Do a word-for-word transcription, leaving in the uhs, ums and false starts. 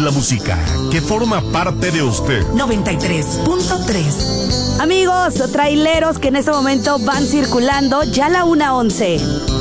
la música que forma parte de usted. noventa y tres punto tres. Amigos, traileros que en este momento van circulando, ya la una once.